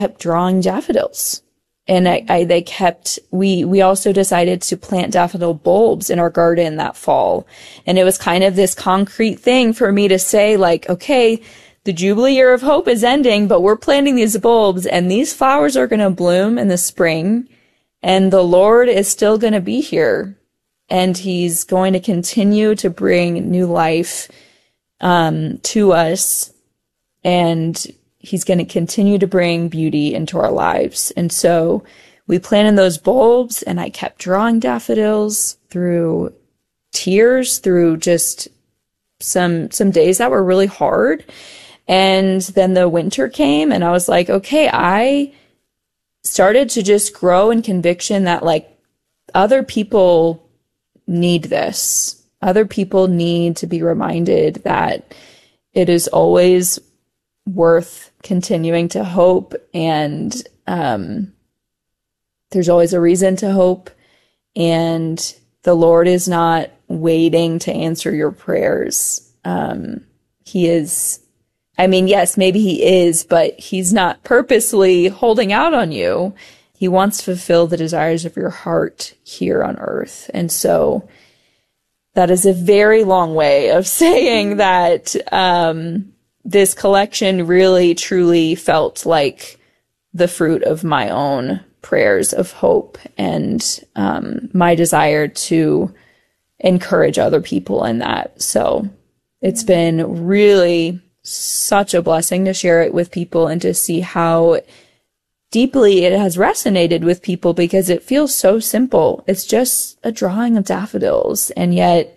kept drawing daffodils. And we also decided to plant daffodil bulbs in our garden that fall. And it was kind of this concrete thing for me to say, like, okay, the Jubilee Year of Hope is ending, but we're planting these bulbs and these flowers are going to bloom in the spring, and the Lord is still going to be here, and he's going to continue to bring new life to us, and he's going to continue to bring beauty into our lives. And so we planted those bulbs, and I kept drawing daffodils through tears, through just some days that were really hard. And then the winter came, and I was like, okay, I started to just grow in conviction that, like, other people need this. Other people need to be reminded that it is always worth continuing to hope, and there's always a reason to hope, and the Lord is not waiting to answer your prayers. He is, I mean, yes, maybe he is, but he's not purposely holding out on you. He wants to fulfill the desires of your heart here on earth. And so that is a very long way of saying that this collection really, truly felt like the fruit of my own prayers of hope and my desire to encourage other people in that. So it's been really such a blessing to share it with people and to see how deeply it has resonated with people, because it feels so simple. It's just a drawing of daffodils. And yet,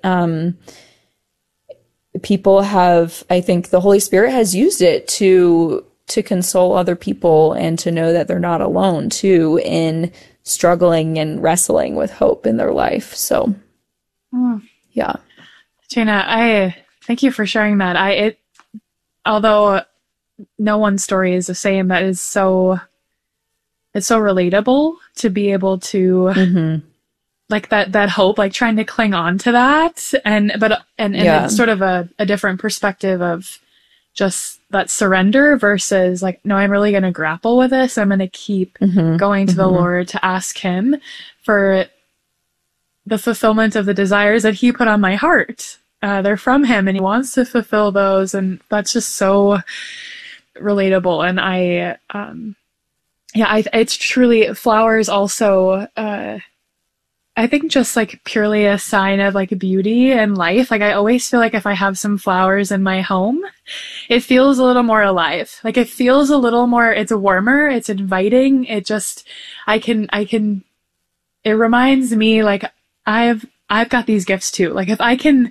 people have, I think the Holy Spirit has used it to console other people and to know that they're not alone too in struggling and wrestling with hope in their life. So, yeah. Jana, I thank you for sharing that. Although no one's story is the same, that is it's so relatable to be able to like that hope, like trying to cling on to that. And it's sort of a different perspective of just that surrender versus like, no, I'm really going to grapple with this. I'm going to keep going to the Lord to ask him for the fulfillment of the desires that he put on my heart. They're from him, and he wants to fulfill those. And that's just so relatable. And it's truly, flowers also, I think just like purely a sign of like beauty and life. Like I always feel like if I have some flowers in my home, it feels a little more alive. Like it feels a little more, it's warmer, it's inviting. It just, it reminds me like I've got these gifts too. Like if I can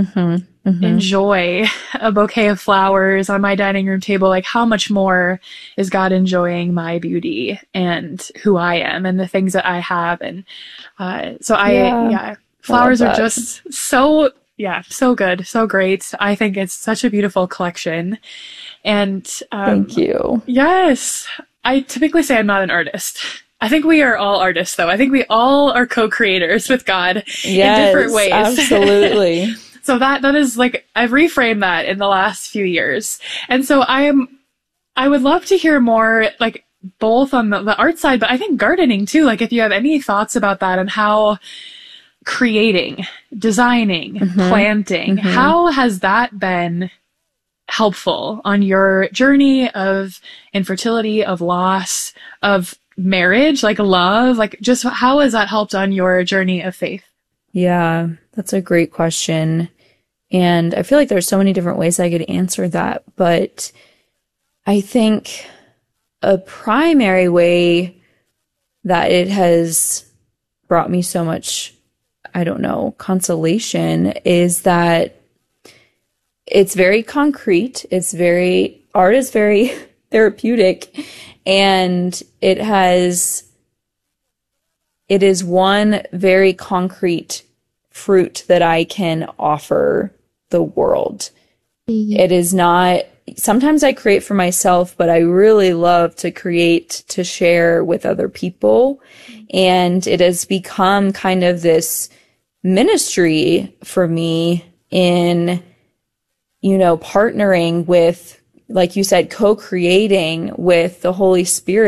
enjoy a bouquet of flowers on my dining room table, like how much more is God enjoying my beauty and who I am and the things that I have. And flowers are just so good, so great. I think it's such a beautiful collection. And thank you. Yes. I typically say I'm not an artist. I think we are all artists, though. I think we all are co-creators with God in different ways. Absolutely. So that is like, I've reframed that in the last few years. And so I would love to hear more, like both on the art side, but I think gardening too. Like if you have any thoughts about that and how creating, designing, planting, how has that been helpful on your journey of infertility, of loss, of marriage, like love, like just how has that helped on your journey of faith? Yeah, that's a great question. And I feel like there's so many different ways I could answer that, but I think a primary way that it has brought me so much, consolation is that it's very concrete. Art is very therapeutic. And it is one very concrete fruit that I can offer the world. It is not, sometimes I create for myself, but I really love to create to share with other people. And it has become kind of this ministry for me in, partnering with like you said, co-creating with the Holy Spirit